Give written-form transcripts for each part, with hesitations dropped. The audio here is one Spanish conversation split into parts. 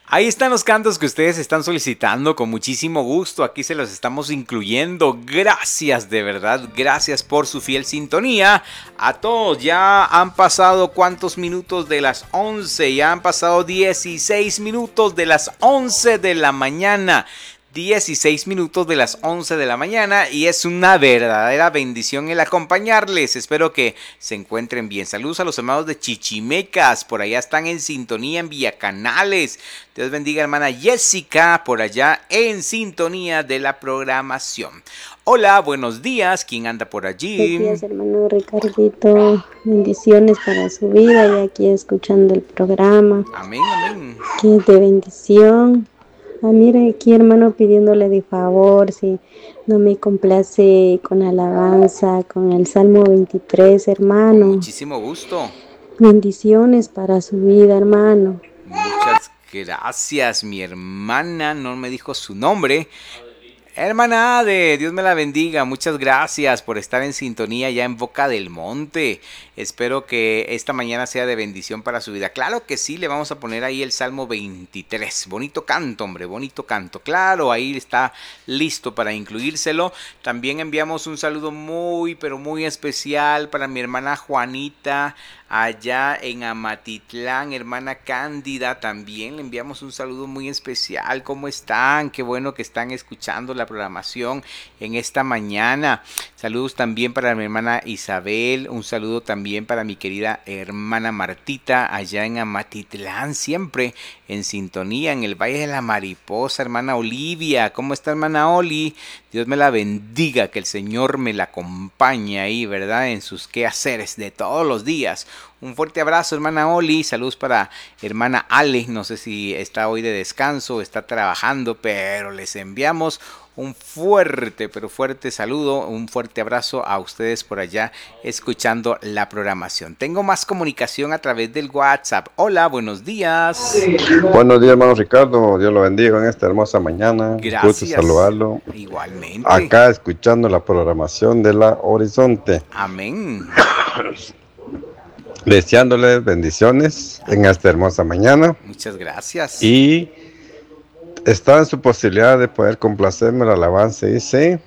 Ahí están los cantos que ustedes están solicitando con muchísimo gusto. Aquí se los estamos incluyendo. Gracias, de verdad. Gracias por su fiel sintonía. A todos, ya han pasado cuántos minutos de las 11. Ya han pasado 16 minutos de las 11 de la mañana. 16 minutos de las 11 de la mañana y es una verdadera bendición el acompañarles. Espero que se encuentren bien. Saludos a los hermanos de Chichimecas, por allá están en sintonía en Villacanales. Dios bendiga, hermana Jessica, por allá en sintonía de la programación. Hola, buenos días. ¿Quién anda por Buenos allí? días, hermano Ricardito. Bendiciones para su vida y aquí escuchando el programa. Amén, amén. Que de bendición. Mire aquí, hermano, pidiéndole de favor si no me complace con alabanza, con el Salmo 23, Con hermano. muchísimo gusto. Bendiciones para su vida, hermano. Muchas gracias, mi hermana. No me dijo su nombre. Hermana Ade, Dios me la bendiga. Muchas gracias por estar en sintonía ya en Boca del Monte. Espero que esta mañana sea de bendición para su vida. Claro que sí, le vamos a poner ahí el Salmo 23. Bonito canto, hombre, bonito canto. Claro, ahí está listo para incluírselo. También enviamos un saludo muy, pero muy especial para mi hermana Juanita allá en Amatitlán, hermana Cándida, también le enviamos un saludo muy especial. ¿Cómo están? Qué bueno que están escuchando la programación en esta mañana. Saludos también para mi hermana Isabel, un saludo también para mi querida hermana Martita allá en Amatitlán, siempre en sintonía en el Valle de la Mariposa. Hermana Olivia, ¿cómo está, hermana Oli? Dios me la bendiga, que el Señor me la acompañe ahí, ¿verdad? En sus quehaceres de todos los días. Un fuerte abrazo, hermana Oli. Saludos para hermana Ale. No sé si está hoy de descanso, está trabajando, pero les enviamos un fuerte, pero fuerte saludo, un fuerte abrazo a ustedes por allá escuchando la programación. Tengo más comunicación a través del WhatsApp. Hola, buenos días. Buenos días, hermano Ricardo. Dios lo bendiga en esta hermosa mañana. Gusto Gracias. saludarlo. Igualmente. Acá escuchando la programación de la Horizonte. Amén. Deseándoles bendiciones en esta hermosa mañana. Muchas gracias. Y está en su posibilidad de poder complacerme la alabanza. Dice: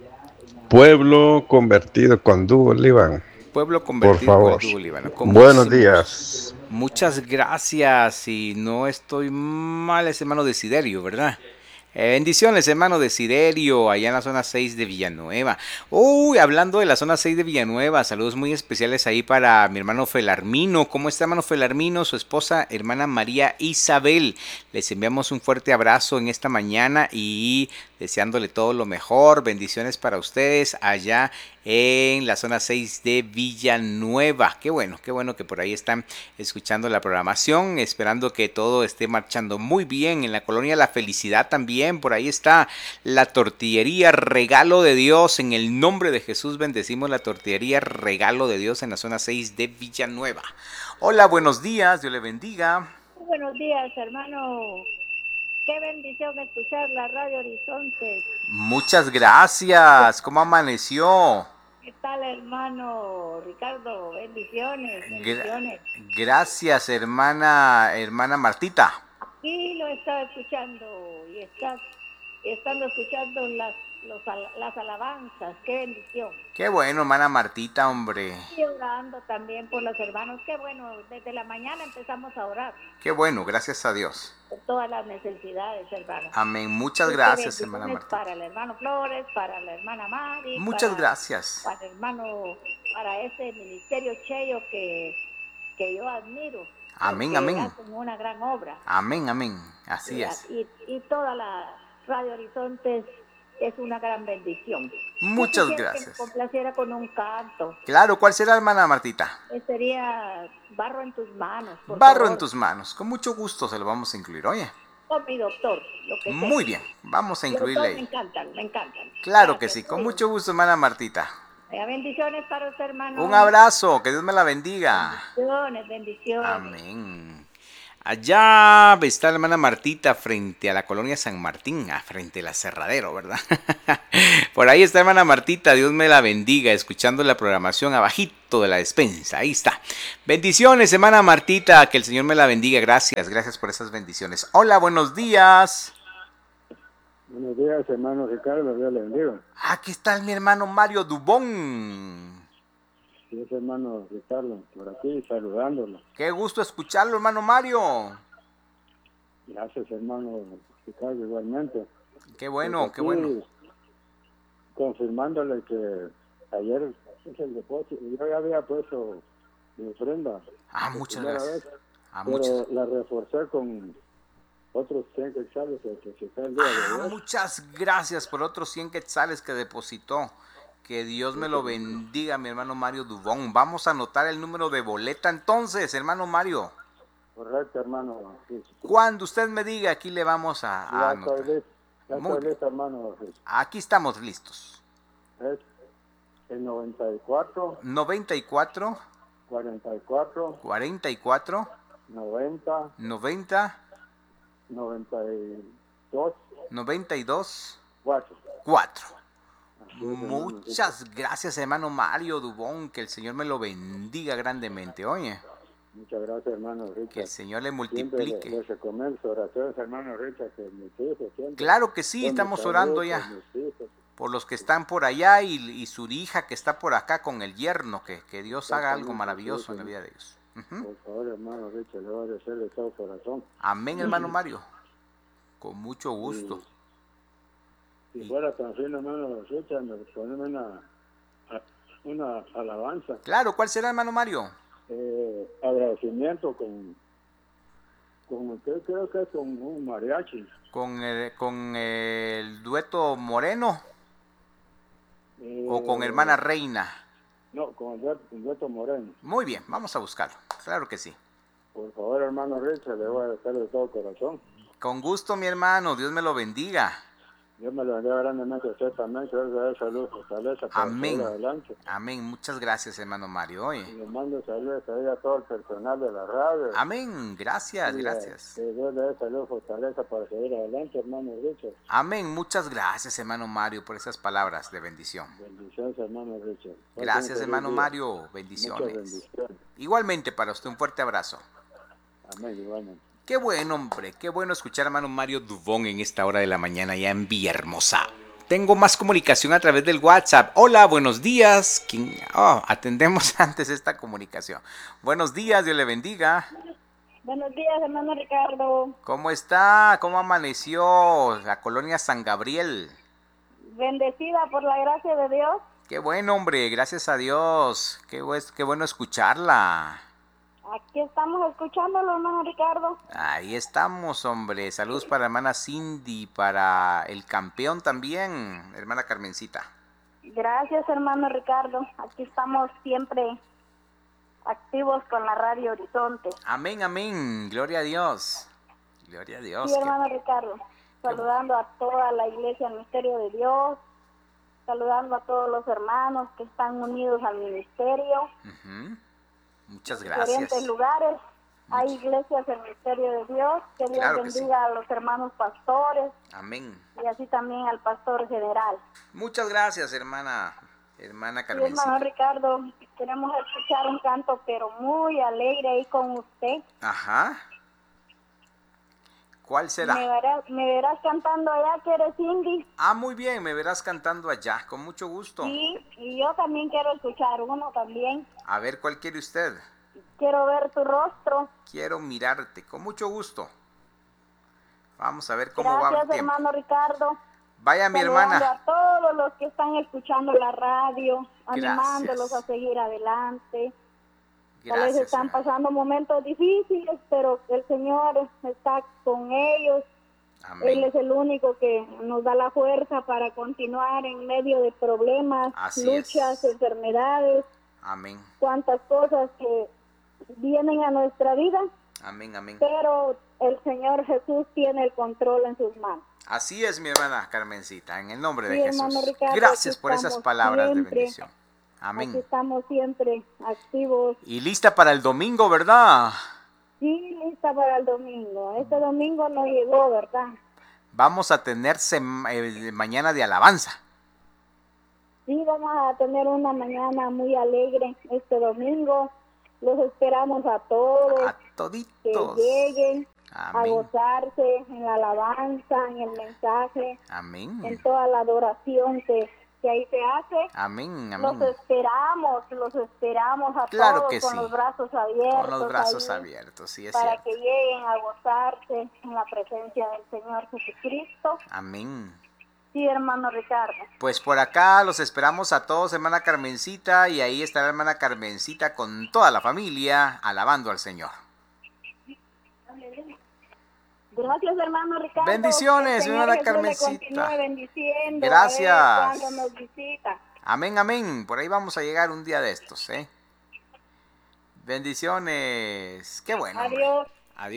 Pueblo convertido con dúo Líbano. Pueblo Por convertido con el favor. dúo líbano. Con Buenos muchísimo gusto. días. Muchas gracias. Si no estoy mal, es hermano Desiderio, ¿verdad? Bendiciones, hermano Desiderio, allá en la zona 6 de Villanueva. Uy, hablando de la zona 6 de Villanueva, saludos muy especiales ahí para mi hermano Felarmino. ¿Cómo está, hermano Felarmino? Su esposa, hermana María Isabel. Les enviamos un fuerte abrazo en esta mañana y deseándole todo lo mejor. Bendiciones para ustedes allá en la zona 6 de Villanueva. Qué bueno que por ahí están escuchando la programación, esperando que todo esté marchando muy bien en la colonia La Felicidad también. Por ahí está la tortillería Regalo de Dios. En el nombre de Jesús bendecimos la tortillería Regalo de Dios en la zona 6 de Villanueva. Hola, buenos días, Dios le bendiga. Buenos días, hermano. Qué bendición escuchar la Radio Horizonte. Muchas gracias. ¿Cómo amaneció? ¿Qué tal, hermano Ricardo? Bendiciones, Gra- bendiciones. gracias, hermana Martita. Aquí lo está escuchando y estando escuchando las alabanzas. Qué bendición. Qué bueno, hermana Martita, hombre. Y orando también por los hermanos. Qué bueno, desde la mañana empezamos a orar Qué bueno, gracias a Dios. por todas las necesidades, hermano. Amén. Muchas Y qué gracias, hermana bendiciones Martita. para el hermano Flores, para la hermana Mari, Muchas gracias. para el hermano, para ese ministerio Cheyo que yo admiro, Amén, porque amén. hacen una gran obra. Amén, amén. Así es. Y toda la Radio Horizontes es una gran bendición. Yo Muchas quisiera que me gracias. complaciera con un canto. Claro, ¿cuál será, hermana Martita? Sería Barro en tus manos, por Barro en favor. tus manos. Con mucho gusto se lo vamos a incluir. Oye, O mi doctor, lo que sea. muy bien. Vamos a Los incluirle dos me ahí. encantan, me encantan. Claro que Gracias, sí. Con oye. mucho gusto, hermana Martita. Bendiciones para usted, Un hermano. abrazo. Que Dios me la bendiga. Bendiciones, bendiciones. Amén. Allá está la hermana Martita frente a la colonia San Martín, frente al aserradero, ¿verdad? Por ahí está hermana Martita, Dios me la bendiga, escuchando la programación abajito de la despensa, ahí está. Bendiciones, hermana Martita, que el Señor me la bendiga, gracias por esas bendiciones. Hola, buenos días. Buenos días, hermano Ricardo, Dios le bendiga. Aquí está mi hermano Mario Dubón. Sí, es hermano Ricardo, por aquí saludándolo. Qué gusto escucharlo, hermano Mario. Gracias, hermano Ricardo, igualmente. Qué bueno, Pues qué bueno. Confirmándole que ayer hice el depósito, yo ya había puesto mi ofrenda. Muchas gracias. Pero la reforcé con otros 100 quetzales que deposité el día de ayer. Muchas gracias por otros 100 quetzales que depositó. Que Dios me lo bendiga, mi hermano Mario Dubón. Vamos a anotar el número de boleta entonces, hermano Mario. Correcto, hermano. Sí. Cuando usted me diga, aquí le vamos a anotar. Estoy listo, hermano. Aquí estamos listos. Es el 94 44 90 92 4. Muchas gracias, hermano Mario Dubón. Que el Señor me lo bendiga grandemente. Oye. Muchas gracias, hermano Richard. Que el Señor le multiplique. Les recomiendo oraciones, hermano Richard, que mis hijos siempre. Claro que sí, estamos orando ya. Por los que están por allá y su hija que está por acá con el yerno. Que Dios haga algo maravilloso en la vida de ellos. Por favor, hermano Richard, le voy a decir de todo corazón. Amén, hermano Mario. Con mucho gusto. Si fuera tan fino, hermano Richard, me poneme una alabanza. Claro, ¿cuál será, hermano Mario? Agradecimiento con creo que es con un mariachi. Con el dueto Moreno. ¿O con hermana Reina? No, con el dueto Moreno. Muy bien, vamos a buscarlo. Claro que sí. Por favor, hermano Richard, le voy a decir de todo corazón. Con gusto, mi hermano. Dios me lo bendiga. Dios me lo bendiga grandemente a usted también, que Dios le dé salud, fortaleza para seguir adelante. Amén. Muchas gracias, hermano Mario. Oye. Y le mando saludos a todo el personal de la radio. Amén. Gracias. Que Dios le dé salud, fortaleza para seguir adelante, hermano Richard. Amén. Muchas gracias, hermano Mario, por esas palabras de bendición. Bendiciones, hermano Richard. Gracias, hermano Mario. Bendiciones. Muchas bendiciones. Igualmente para usted, un fuerte abrazo. Amén, igualmente. Qué bueno, hombre, qué bueno escuchar a hermano Mario Dubón en esta hora de la mañana ya en Villahermosa. Tengo más comunicación a través del WhatsApp. Hola, buenos días. Atendemos antes esta comunicación. Buenos días, Dios le bendiga. Buenos días, hermano Ricardo. ¿Cómo está? ¿Cómo amaneció la colonia San Gabriel? Bendecida por la gracia de Dios. Qué bueno, hombre, gracias a Dios. Qué bueno escucharla. Aquí estamos escuchándolo, hermano Ricardo. Ahí estamos, hombre. Saludos para la hermana Cindy, para el campeón también, hermana Carmencita. Gracias, hermano Ricardo. Aquí estamos siempre activos con la Radio Horizonte. Amén, amén. Gloria a Dios. Gloria a Dios. Sí, hermano Ricardo. Saludando a toda la iglesia del Misterio de Dios. Saludando a todos los hermanos que están unidos al ministerio. Muchas gracias. En diferentes lugares hay iglesias del Misterio de Dios. Que Dios bendiga a los hermanos pastores. Amén. Y así también al pastor general. Muchas gracias, hermana Carmencita. Sí, hermano Ricardo, queremos escuchar un canto, pero muy alegre ahí con usted. Ajá. ¿Cuál será? Me verás cantando allá, que eres Cindy. Muy bien, me verás cantando allá, con mucho gusto. Sí, y yo también quiero escuchar uno también. A ver, ¿cuál quiere usted? Quiero ver tu rostro. Quiero mirarte, con mucho gusto. Vamos a ver cómo va el tiempo. Gracias, hermano Ricardo. Vaya, mi hermana. A todos los que están escuchando la radio, animándolos a seguir adelante. Tal vez están pasando momentos difíciles, pero el Señor está con ellos. Amén. Él es el único que nos da la fuerza para continuar en medio de problemas, luchas, enfermedades. Amén. Cuántas cosas que vienen a nuestra vida. Amén, amén. Pero el Señor Jesús tiene el control en sus manos. Así es, mi hermana Carmencita, en el nombre de Jesús. Ricardo, gracias por esas palabras de bendición. Amén. Aquí estamos siempre activos. Y lista para el domingo, ¿verdad? Sí, lista para el domingo. Este domingo no llegó, ¿verdad? Vamos a tener mañana de alabanza. Sí, vamos a tener una mañana muy alegre este domingo. Los esperamos a todos. A toditos. Que lleguen. Amén. A gozarse en la alabanza, en el mensaje. Amén. En toda la adoración que ahí se hace. Amén, amén. Los esperamos a claro todos que con sí. los brazos abiertos. Con los brazos ahí, abiertos, sí, es para cierto. que lleguen a gozarse en la presencia del Señor Jesucristo. Amén. Sí, hermano Ricardo. Pues por acá los esperamos a todos, hermana Carmencita, y ahí estará hermana Carmencita con toda la familia alabando al Señor. Gracias, hermano Ricardo. Bendiciones, hermana Carmencita. Continúe bendiciendo. Gracias. A ver cuándo nos visita. Amén, amén. Por ahí vamos a llegar un día de estos, ¿eh? Bendiciones. Qué bueno. Adiós. Hombre.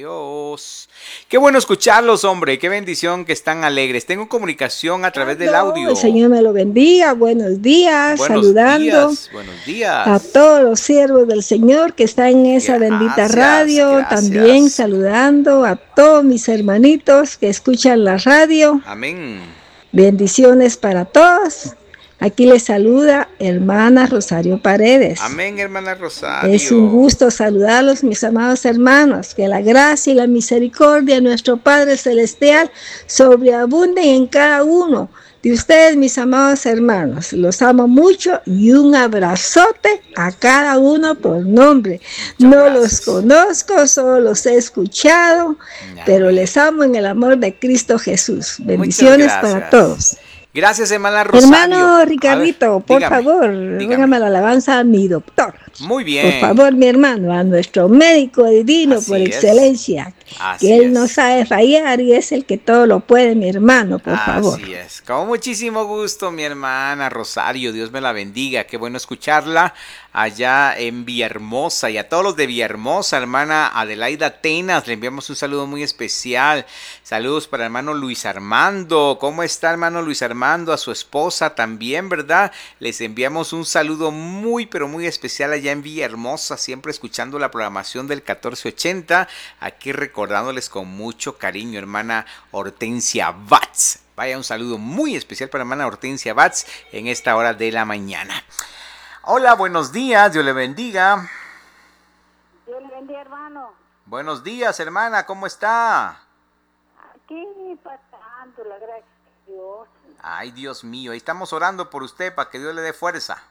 Adiós. Qué bueno escucharlos, hombre. Qué bendición que están alegres. Tengo comunicación a través del audio. El Señor me lo bendiga. Buenos días. Buenos saludando días, buenos días. a todos los siervos del Señor que están en esa bendita radio. Gracias. También saludando a todos mis hermanitos que escuchan la radio. Amén. Bendiciones para todos. Aquí les saluda hermana Rosario Paredes. Amén, hermana Rosario. Es un gusto saludarlos, mis amados hermanos. Que la gracia y la misericordia de nuestro Padre Celestial sobreabunden en cada uno de ustedes, mis amados hermanos. Los amo mucho y un abrazote a cada uno por nombre. No los conozco, solo los he escuchado, pero les amo en el amor de Cristo Jesús. Bendiciones para todos. Gracias, hermana Rosario. Hermano Ricardito, por favor, póngame la alabanza a mi doctor. Muy bien. Por favor, mi hermano, a nuestro médico divino por excelencia. Que él no sabe fallar y es el que todo lo puede, mi hermano, por favor. Así es. Con muchísimo gusto, mi hermana Rosario. Dios me la bendiga. Qué bueno escucharla allá en Villahermosa. Y a todos los de Villahermosa, hermana Adelaida Tenas, le enviamos un saludo muy especial. Saludos para hermano Luis Armando. ¿Cómo está, hermano Luis Armando? A su esposa también, ¿verdad? Les enviamos un saludo muy, pero muy especial allá en Villahermosa, siempre escuchando la programación del 1480. Aquí recordándoles con mucho cariño, hermana Hortensia Batz. Vaya, un saludo muy especial para hermana Hortensia Batz en esta hora de la mañana. Hola, buenos días, Dios le bendiga. Dios le bendiga, hermano. Buenos días, hermana, ¿cómo está? Aquí pasando, la gracia de Dios. Ay, Dios mío, estamos orando por usted para que Dios le dé fuerza.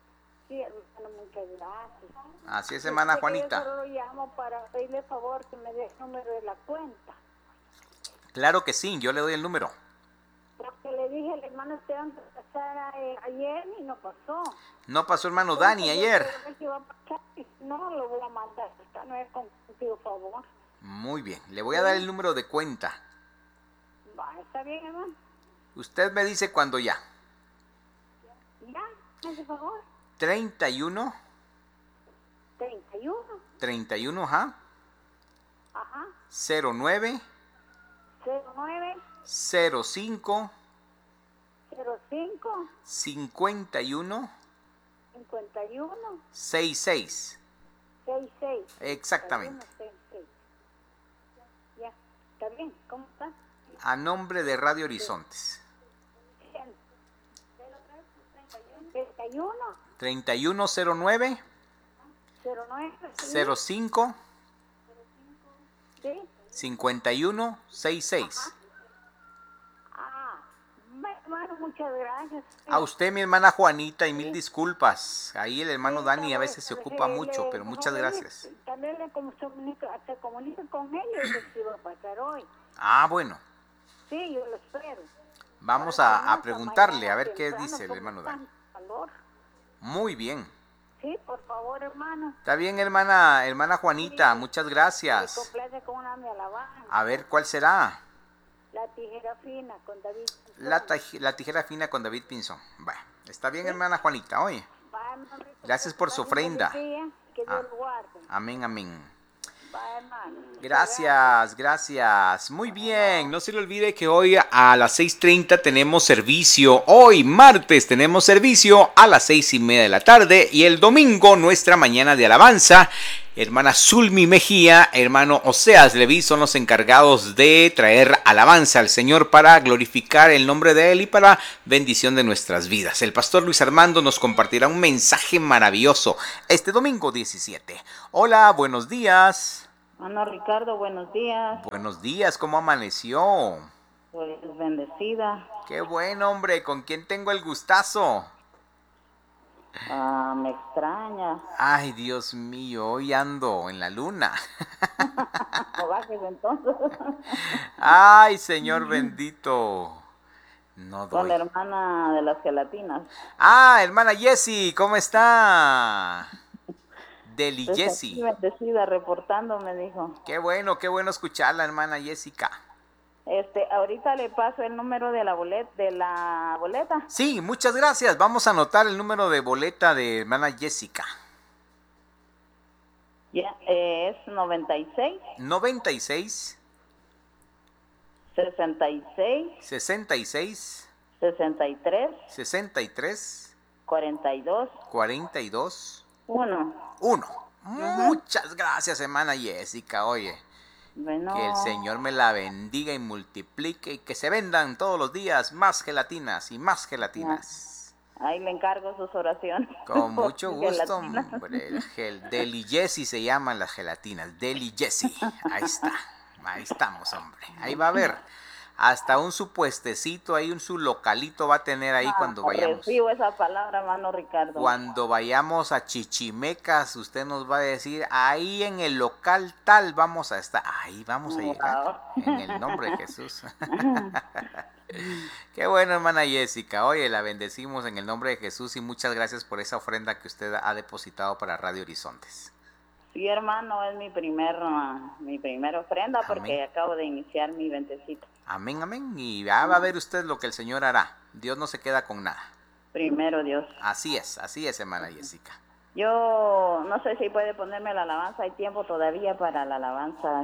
Sí, hermano, muchas gracias. Así es, hermana Juanita. Yo solo llamo para pedirle favor que me dé el número de la cuenta. Claro que sí, yo le doy el número. Porque le dije al hermano Esteban que pasara ayer y no pasó. No pasó, hermano Dani, ayer. No, lo voy a mandar. No es contigo, favor. Muy bien, le voy a dar el número de cuenta. Va, está bien, hermano. Usted me dice cuando ya. Ya, por favor. 31. 31. 31, ajá. Ajá. 09. 09. 05. 05. 51. 51. 66. 66. Exactamente. 66. Ya, está bien. ¿Cómo está? A nombre de Radio Horizontes. 31. 3109. 09. 05. Sí. 51 66. Hermano, muchas gracias. A usted, mi hermana Juanita, y mil disculpas. Ahí el hermano Dani a veces se ocupa mucho, pero muchas gracias. También se comunica con él y dice que iba a pasar hoy. Ah, bueno. Sí, yo lo espero. Vamos a preguntarle a ver qué dice el hermano Dani. Muy bien. Sí, por favor, hermano. Está bien, hermana Juanita, muchas gracias. Me complace con una alabanza. A ver, ¿cuál será? La tijera fina con David Pinzón. La tijera fina con David Pinzón. Bueno, está bien, hermana Juanita, oye. Gracias por su ofrenda. Que Dios lo guarde. Amén, amén. Gracias, gracias. Muy bien, no se le olvide que hoy a las 6:30 tenemos servicio. Hoy, martes, tenemos servicio a las 6:30 de la tarde. Y el domingo, nuestra mañana de alabanza. Hermana Zulmi Mejía, hermano Oseas Leví son los encargados de traer alabanza al Señor para glorificar el nombre de Él y para bendición de nuestras vidas. El pastor Luis Armando nos compartirá un mensaje maravilloso este domingo 17. Hola, buenos días. Ana Ricardo, buenos días. Buenos días, ¿cómo amaneció? Pues bendecida. Qué bueno, hombre, ¿con quién tengo el gustazo? Me extraña. Ay, Dios mío, hoy ando en la luna. No bajes entonces. Ay, Señor bendito. No doy. Con la hermana de las gelatinas. Ah, hermana Jessie, ¿cómo está? Deli Pues Jessie. aquí bendecida, reportándome, dijo. Qué bueno escucharla, hermana Jessica. Ahorita le paso el número de la boleta. Sí, muchas gracias. Vamos a anotar el número de boleta de hermana Jessica. Ya, es 96 96 66 66 63 63 42 42 1. Muchas gracias, hermana Jessica. Oye, Bueno, que el Señor me la bendiga y multiplique y que se vendan todos los días más gelatinas y más gelatinas. ahí le encargo sus oraciones. Con mucho gusto, Gelatinas. hombre. Deli Jessie se llaman las gelatinas. Deli Jessie. Ahí está. Ahí estamos, hombre. Ahí va a haber hasta un supuestecito, ahí su localito va a tener ahí cuando vayamos. Recibo esa palabra, hermano Ricardo. Cuando vayamos a Chichimecas, usted nos va a decir, ahí en el local tal vamos a estar. Ahí vamos a llegar. En el nombre de Jesús. Qué bueno, hermana Jessica. Oye, la bendecimos en el nombre de Jesús y muchas gracias por esa ofrenda que usted ha depositado para Radio Horizontes. Sí, hermano, es mi primera ofrenda. Amén. Porque acabo de iniciar mi ventecito. Amén, amén. Y ya va a ver usted lo que el Señor hará. Dios no se queda con nada. Primero Dios. Así es, hermana Jessica. Yo no sé si puede ponerme la alabanza. Hay tiempo todavía para la alabanza.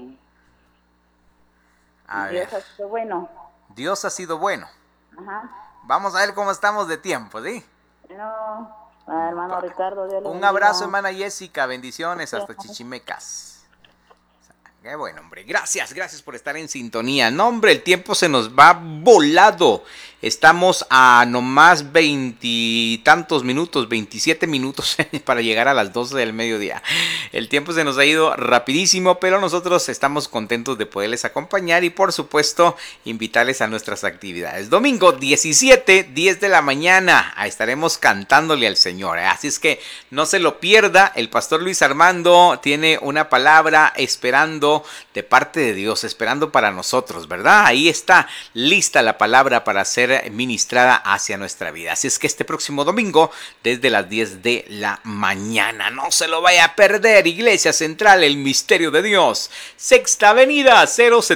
A ver. Dios ha sido bueno. Dios ha sido bueno. Ajá. Vamos a ver cómo estamos de tiempo, ¿sí? Bueno, hermano Ricardo, Dios le Un bendiga. abrazo, hermana Jessica. Bendiciones hasta Chichimecas. Qué bueno, hombre. Gracias por estar en sintonía. No, hombre, el tiempo se nos va volado. Estamos a nomás 20 y tantos minutos, 27 minutos para llegar a las 12 del mediodía. El tiempo se nos ha ido rapidísimo, pero nosotros estamos contentos de poderles acompañar y por supuesto invitarles a nuestras actividades. Domingo 17, 10 de la mañana, estaremos cantándole al Señor. Así es que no se lo pierda. El pastor Luis Armando tiene una palabra esperando de parte de Dios, esperando para nosotros, ¿verdad? Ahí está lista la palabra para ser ministrada hacia nuestra vida. Así es que este próximo domingo, desde las 10 de la mañana, no se lo vaya a perder. Iglesia Central, el Misterio de Dios, Sexta Avenida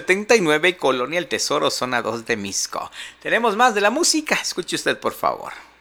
079, Colonia El Tesoro, zona 2 de Misco. Tenemos más de la música, escuche usted por favor.